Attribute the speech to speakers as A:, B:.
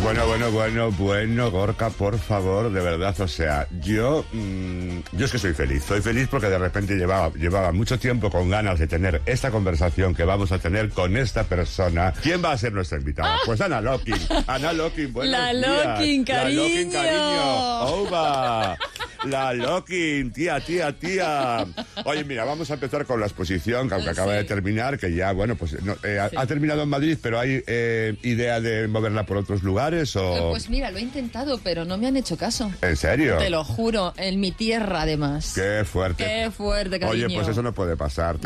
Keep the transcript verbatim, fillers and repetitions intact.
A: Bueno, bueno, bueno, bueno, Gorka, por favor, de verdad, o sea, yo, mmm, yo es que soy feliz, soy feliz porque de repente llevaba, llevaba mucho tiempo con ganas de tener esta conversación que vamos a tener con esta persona. ¿Quién va a ser nuestra invitada? Ah. Pues Ana Lokin, Ana Lokin, buenos
B: La
A: días.
B: Lokin, cariño.
A: La Lokin, cariño, ¡Oba! La Lokin, tía, tía, tía. Oye, mira, vamos a empezar con la exposición, que aunque sí. acaba de terminar, que ya, bueno, pues no, eh, sí. ha, ha terminado en Madrid, pero hay eh, idea de moverla por otros lugares, ¿o...?
B: Pues mira, lo he intentado, pero no me han hecho caso.
A: ¿En serio?
B: Te lo juro, en mi tierra, además.
A: Qué fuerte.
B: Qué fuerte, cariño.
A: Oye, pues eso no puede pasar.